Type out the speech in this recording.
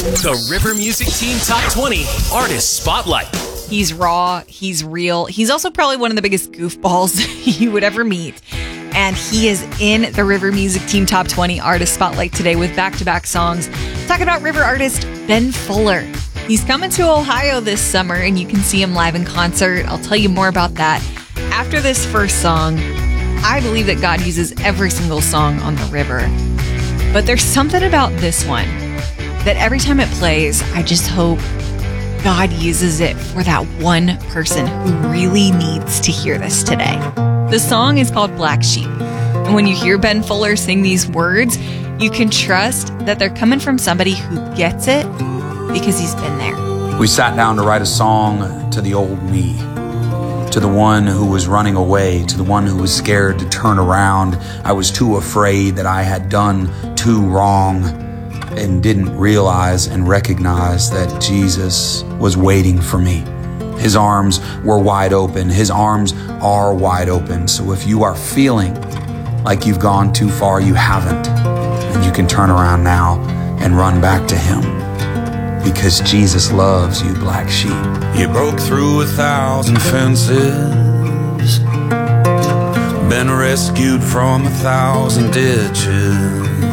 The River Music Team Top 20 Artist Spotlight. He's raw, he's real. He's also probably one of the biggest goofballs you would ever meet. And he is in the River Music Team Top 20 Artist Spotlight today with back-to-back songs. Talking about River artist Ben Fuller. He's coming to Ohio this summer, and you can see him live in concert. I'll tell you more about that after this first song. I believe that God uses every single song on the river. But there's something about this one that every time it plays, I just hope God uses it for that one person who really needs to hear this today. The song is called Black Sheep. And when you hear Ben Fuller sing these words, you can trust that they're coming from somebody who gets it because he's been there. We sat down to write a song to the old me, to the one who was running away, to the one who was scared to turn around. I was too afraid that I had done too wrong and didn't realize and recognize that Jesus was waiting for me. His arms were wide open. His arms are wide open. So if you are feeling like you've gone too far, you haven't. And you can turn around now and run back to him because Jesus loves you, black sheep. You broke through 1,000 fences, been rescued from 1,000 ditches.